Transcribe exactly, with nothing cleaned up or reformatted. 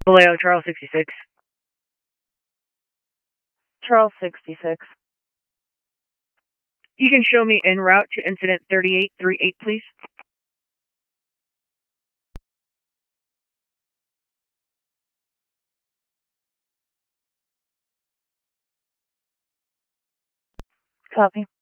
Vallejo, Charles sixty-six. Charles sixty-six. You can show me en route to incident thirty-eight thirty-eight, please. Copy.